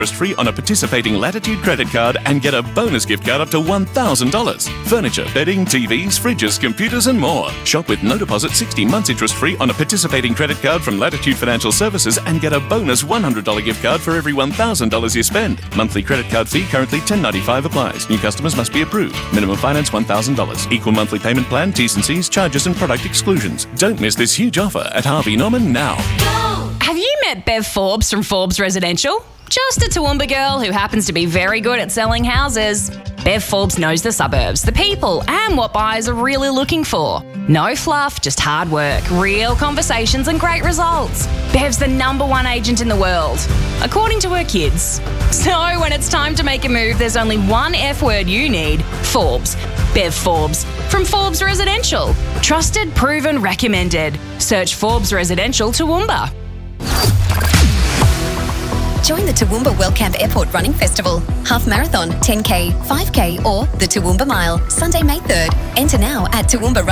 free on a participating Latitude credit card and get a bonus gift card up to $1,000. Furniture, bedding, TVs, fridges, computers and more. Shop with no deposit 60 months interest free on a participating credit card from Latitude Financial Services and get a bonus $100 gift card for every $1,000 you spend. Monthly credit card fee currently $10.95 applies. New customers must be approved. Minimum finance $1,000. Equal monthly payment plan, T's and C's, charges and product exclusions. Don't miss this huge offer at Harvey Norman now. Have you met Bev Forbes from Forbes Residential? Just a Toowoomba girl who happens to be very good at selling houses. Bev Forbes knows the suburbs, the people, and what buyers are really looking for. No fluff, just hard work, real conversations and great results. Bev's the #1 agent in the world, according to her kids. So when it's time to make a move, there's only one F word you need: Forbes. Bev Forbes from Forbes Residential. Trusted, proven, recommended. Search Forbes Residential Toowoomba. Join the Toowoomba Wellcamp Airport Running Festival. Half marathon, 10K, 5K or the Toowoomba Mile. Sunday, May 3rd. Enter now at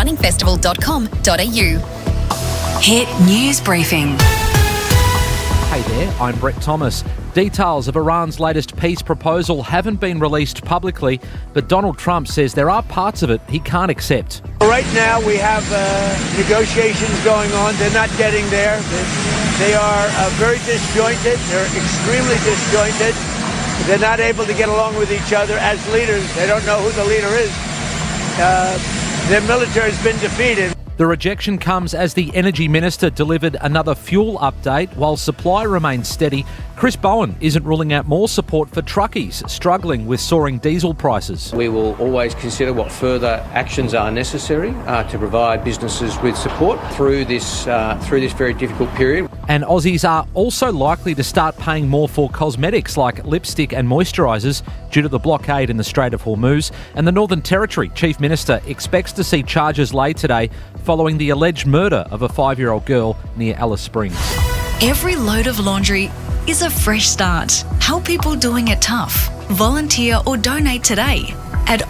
toowoombarunningfestival.com.au. Hit News Briefing. Hey there, I'm Brett Thomas. Details of Iran's latest peace proposal haven't been released publicly, but Donald Trump says there are parts of it he can't accept. Right now we have negotiations going on. They're not getting there. They are very disjointed. They're extremely disjointed. They're not able to get along with each other as leaders. They don't know who the leader is. Their military has been defeated. The rejection comes as the Energy Minister delivered another fuel update. While supply remains steady, Chris Bowen isn't ruling out more support for truckies struggling with soaring diesel prices. We will always consider what further actions are necessary to provide businesses with support through this very difficult period. And Aussies are also likely to start paying more for cosmetics like lipstick and moisturisers due to the blockade in the Strait of Hormuz. And the Northern Territory Chief Minister expects to see charges laid today following the alleged murder of a 5-year-old girl near Alice Springs. Every load of laundry is a fresh start. Help people doing it tough. Volunteer or donate today at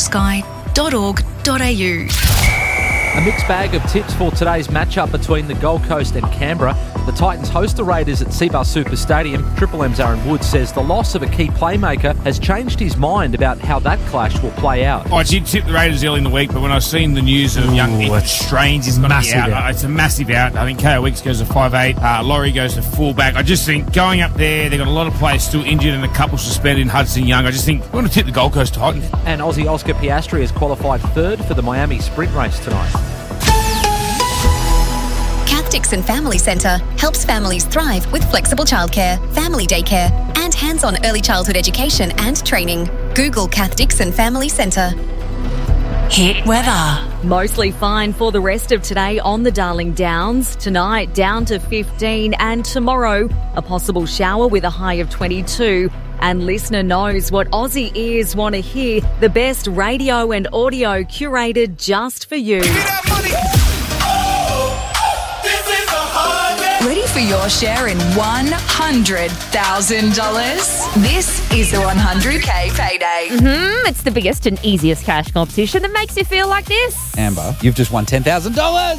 orangesky.org.au. A mixed bag of tips for today's matchup between the Gold Coast and Canberra. The Titans host the Raiders at Seabus Super Stadium. Triple M's Aaron Woods says the loss of a key playmaker has changed his mind about how that clash will play out. I did tip the Raiders early in the week, but when I've seen the news of young, it's strange. It's going to be out. It's a massive out. I think KO Weeks goes to 5'8". Laurie goes to fullback. I just think going up there, they've got a lot of players still injured and a couple suspended in Hudson Young. I just think we're going to tip the Gold Coast Titans. And Aussie Oscar Piastri has qualified third for the Miami sprint race tonight. Dixon Family Centre helps families thrive with flexible childcare, family daycare and hands-on early childhood education and training. Google Kath Dixon Family Centre. Hit weather. Mostly fine for the rest of today on the Darling Downs. Tonight down to 15 and tomorrow a possible shower with a high of 22. And listener knows what Aussie ears want to hear. The best radio and audio curated just for you. Ready for your share in $100,000? This is the 100K payday. It's the biggest and easiest cash competition that makes you feel like this. Amber, you've just won $10,000. Oh my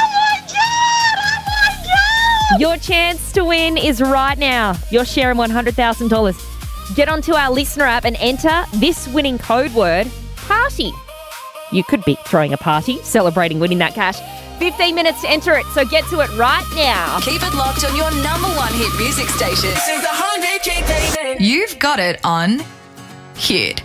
God! Your chance to win is right now. You're sharing $100,000. Get onto our listener app and enter this winning code word, party. You could be throwing a party, celebrating winning that cash. 15 minutes to enter it, so get to it right now. Keep it locked on your #1 hit music station. This is the 100K payday. You've got it on Hit.